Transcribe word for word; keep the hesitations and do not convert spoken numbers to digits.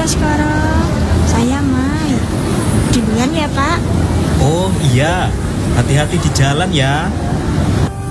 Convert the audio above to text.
Baskoro. Saya Mai. Duluan ya, Pak. Oh iya, hati-hati di jalan ya.